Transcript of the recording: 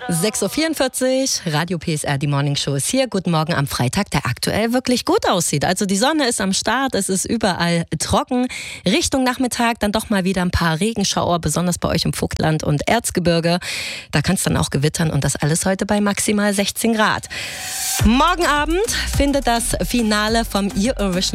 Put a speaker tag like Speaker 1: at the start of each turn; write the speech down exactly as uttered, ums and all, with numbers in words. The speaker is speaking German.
Speaker 1: sechs Uhr vierundvierzig, Radio P S R, die Morning Show ist hier. Guten Morgen am Freitag, der aktuell wirklich gut aussieht. Also die Sonne ist am Start, es ist überall trocken. Richtung Nachmittag dann doch mal wieder ein paar Regenschauer, besonders bei euch im Vogtland und Erzgebirge. Da kann es dann auch gewittern und das alles heute bei maximal sechzehn Grad. Morgen Abend findet das Finale vom Eurovision